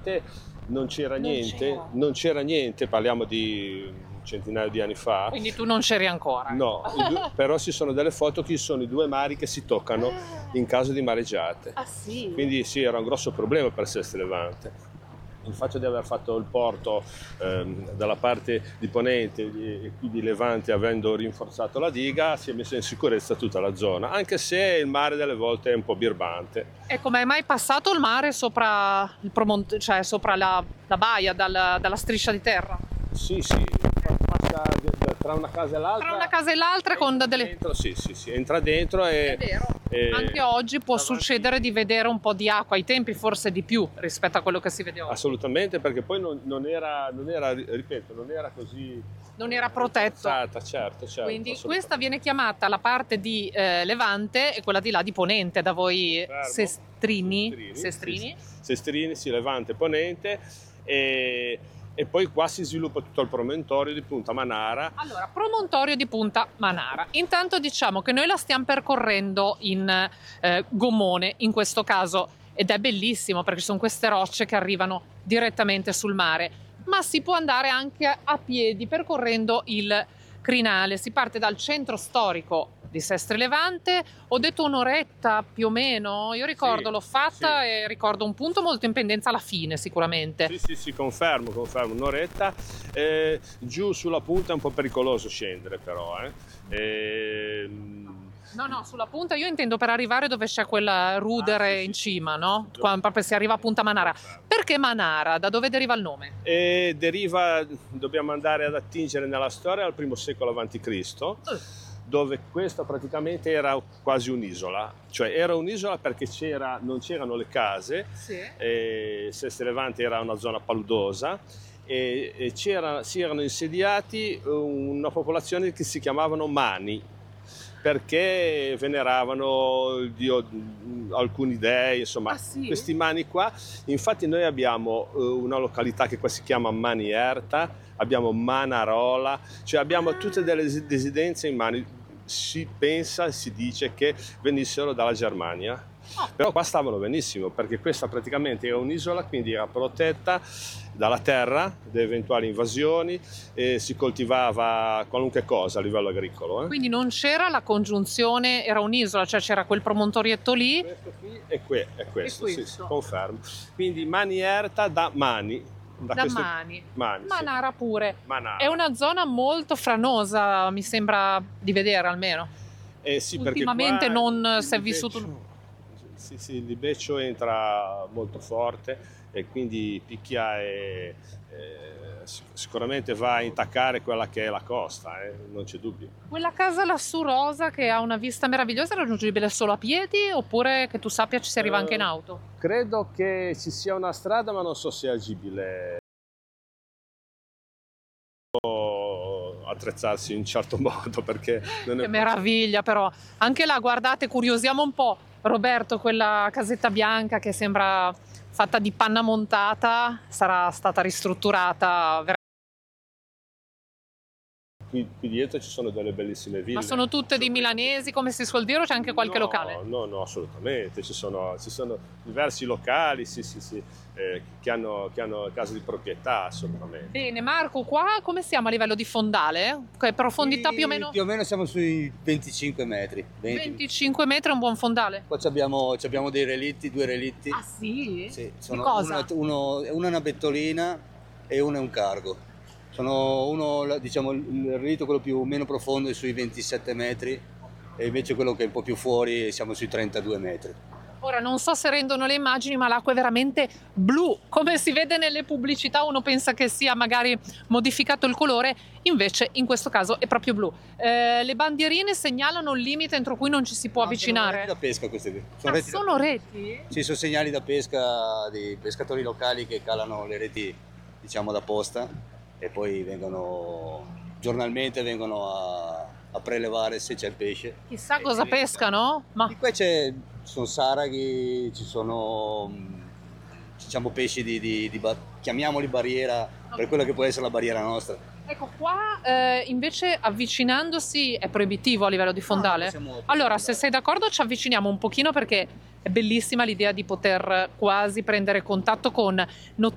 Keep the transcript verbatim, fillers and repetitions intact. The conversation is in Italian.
Levante non c'era Non niente, c'era. non c'era niente, parliamo di un centinaio di anni fa. Quindi tu non c'eri ancora. No, i due- però ci sono delle foto che sono i due mari che si toccano in caso di mareggiate. Ah sì? Quindi sì, era un grosso problema per Sestri Levante. Il fatto di aver fatto il porto ehm, dalla parte di Ponente di- e qui di Levante, avendo rinforzato la diga, si è messa in sicurezza tutta la zona, anche se il mare delle volte è un po' birbante. E com'è mai passato il mare sopra il promont- cioè sopra la, la baia, dalla, dalla striscia di terra? Sì, sì, passa de- de- tra una casa e l'altra. Tra una casa e l'altra con entra delle... dentro, sì, sì, sì, entra dentro e... È vero. e- Anche oggi può davanti- succedere di vedere un po' di acqua, ai tempi forse di più rispetto a quello che si vede oggi. Assolutamente, perché poi non, non era, non era, ripeto, non era così... Non era protetto. Certo, certo, certo. Quindi assolutamente. questa viene chiamata la parte di eh, Levante e quella di là di Ponente, da voi Fermo. sestrini. Sestrini, Sestrini. sì, sì. Sestrini, sì, Levante, Ponente e, e poi qua si sviluppa tutto il promontorio di Punta Manara. Allora, promontorio di Punta Manara. Intanto diciamo che noi la stiamo percorrendo in eh, gommone, in questo caso, ed è bellissimo perché sono queste rocce che arrivano direttamente sul mare, ma si può andare anche a piedi percorrendo il crinale. Si parte dal centro storico di Sestri Levante, ho detto un'oretta più o meno, io ricordo, Sì, l'ho fatta sì. e ricordo un punto molto in pendenza alla fine sicuramente. Sì, sì, sì, confermo, confermo, un'oretta. Eh, giù sulla punta è un po' pericoloso scendere però, eh. Ehm, No, no, sulla punta io intendo per arrivare dove c'è quella rudere Ah, sì, in sì, cima, sì, no? sì. Qua proprio si arriva a Punta Manara. Confermo. Perché Manara? Da dove deriva il nome? E deriva, dobbiamo andare ad attingere nella storia al primo secolo avanti Cristo, dove questa praticamente era quasi un'isola, cioè era un'isola perché c'era, non c'erano le case, Sì. e Sestri Levante era una zona paludosa e, e c'era, si erano insediati una popolazione che si chiamavano Mani, perché veneravano il dio, alcuni dei, insomma, Ah, sì? questi Mani qua. Infatti noi abbiamo eh, una località che qua si chiama Manierta, abbiamo Manarola, cioè abbiamo Ah. tutte delle residenze in Mani. Si pensa, si dice che venissero dalla Germania, Ah. però qua stavano benissimo perché questa praticamente era un'isola, quindi era protetta dalla terra, da eventuali invasioni, e si coltivava qualunque cosa a livello agricolo. eh. Quindi non c'era la congiunzione, era un'isola, cioè c'era quel promontorietto lì. Questo qui è, que- è questo, E sì, questo. sì, confermo. Quindi Manierta da Mani. Da queste- Mani. Mani, sì. Manara pure. Manara. È una zona molto franosa, mi sembra di vedere almeno. Eh sì, perché Ultimamente qua non il si è vissuto- libeccio- Sì, sì, il libeccio entra molto forte e quindi picchia e eh, sic- sicuramente va a intaccare quella che è la costa, eh, non c'è dubbio. Quella casa lassù rosa che ha una vista meravigliosa è raggiungibile solo a piedi oppure che tu sappia ci si arriva anche in Eh, auto? Credo che ci sia una strada, ma non so se è agibile. O attrezzarsi in un certo modo perché non è Che meraviglia però. Anche là, guardate, curiosiamo un po'. Roberto, quella casetta bianca che sembra fatta di panna montata, sarà stata ristrutturata. ver- qui, qui dietro ci sono delle bellissime ville. Ma sono tutte di milanesi, come si suol dire, o c'è anche qualche No, locale? No, no, assolutamente, ci sono, ci sono diversi locali, sì, sì, sì, eh, che hanno, che hanno casa di proprietà, assolutamente. Bene, Marco, qua come siamo a livello di fondale? Che profondità più o meno? Più o meno siamo sui venticinque metri. venti. venticinque metri è un buon fondale. Poi ci abbiamo, ci abbiamo dei relitti, due relitti. Ah sì? Sì, Di sono cosa? uno, uno, uno è una bettolina e uno è un cargo. Sono uno, diciamo, il relitto quello più meno profondo è sui ventisette metri e invece quello che è un po' più fuori siamo sui trentadue metri. Ora non so se rendono le immagini, ma l'acqua è veramente blu, come si vede nelle pubblicità. Uno pensa che sia magari modificato il colore, invece in questo caso è proprio blu. Eh, le bandierine segnalano il limite entro cui non ci si può No, sono reti avvicinare. da pesca queste qui. Ah, reti da- sono reti? Sì, sono segnali da pesca di pescatori locali che calano le reti, diciamo, da posta e poi vengono giornalmente vengono a, a prelevare se c'è il pesce. Chissà E cosa quindi- pescano? Ma Di qua c'è, ci sono saraghi, ci sono mh, diciamo pesci di, di- di ba- chiamiamoli barriera per quello che può essere la barriera nostra. ecco qua, eh, invece avvicinandosi è proibitivo a livello di fondale. No, possiamo- possiamo Allora, se andare. sei d'accordo, ci avviciniamo un pochino perché è bellissima l'idea di poter quasi prendere contatto con